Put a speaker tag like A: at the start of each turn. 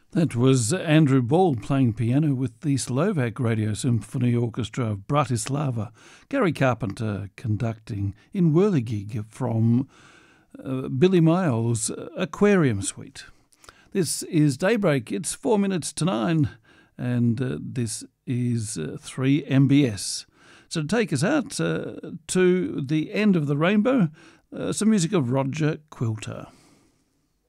A: That was Andrew Ball playing piano with the Slovak Radio Symphony Orchestra of Bratislava. Gary Carpenter conducting in Whirligig from Billy Miles' Aquarium Suite. This is Daybreak. It's 4 minutes to 9, and this is 3MBS. So to take us out to the end of the rainbow, some music of Roger Quilter.